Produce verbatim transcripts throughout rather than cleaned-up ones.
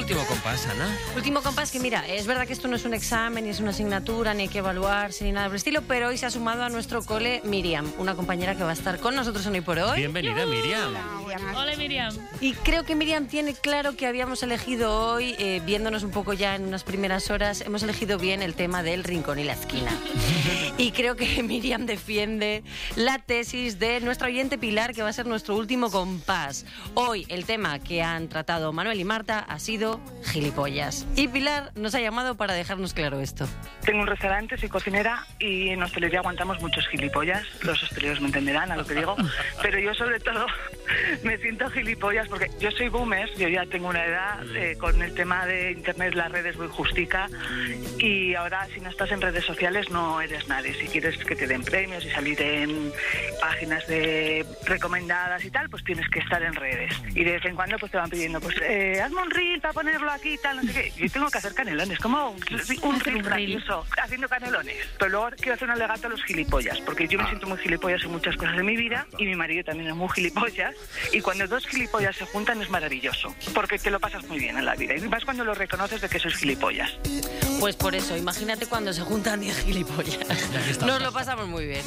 Último compás, Ana. Último compás, que mira, es verdad que esto no es un examen, ni es una asignatura, ni hay que evaluarse, ni nada por el estilo, pero hoy se ha sumado a nuestro cole Miriam, una compañera que va a estar con nosotros en Hoy por Hoy. Bienvenida, Miriam. Hola, Miriam. Y creo que Miriam tiene claro que habíamos elegido hoy, eh, viéndonos un poco ya en unas primeras horas, hemos elegido bien el tema del rincón y la esquina. Y creo que Miriam defiende la tesis de nuestra oyente Pilar, que va a ser nuestro último compás. Hoy el tema que han tratado Manuel y Marta ha sido gilipollas. Y Pilar nos ha llamado para dejarnos claro esto. Tengo un restaurante, soy cocinera y en hostelería aguantamos muchos gilipollas. Los hosteleros me entenderán a lo que digo. Pero yo sobre todo me siento gilipollas porque yo soy boomer, yo ya tengo una edad, eh, con el tema de internet, las redes muy justica, y ahora si no estás en redes sociales no eres nadie. Si quieres que te den premios y salir en páginas de recomendadas y tal, pues tienes que estar en redes. Y de vez en cuando pues te van pidiendo, pues eh, hazme un reel para ponerlo aquí y tal, no sé qué. Yo tengo que hacer canelones, como un, un reel gracioso, haciendo canelones. Pero luego quiero hacer un alegato a los gilipollas, porque yo me siento muy gilipollas en muchas cosas de mi vida y mi marido también es muy gilipollas. Y cuando dos gilipollas se juntan es maravilloso, porque te lo pasas muy bien en la vida. Y más cuando lo reconoces de que sois gilipollas. Pues por eso, imagínate cuando se juntan diez gilipollas. Nos lo pasamos muy bien.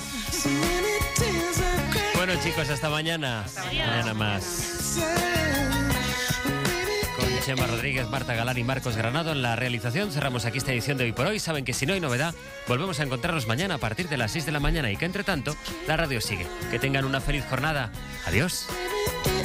Bueno, chicos, hasta mañana. Hasta mañana más. Con Chema Rodríguez, Marta Galán y Marcos Granado en la realización. Cerramos aquí esta edición de Hoy por Hoy. Saben que si no hay novedad, volvemos a encontrarnos mañana a partir de las seis de la mañana y que, entre tanto, la radio sigue. Que tengan una feliz jornada. Adiós.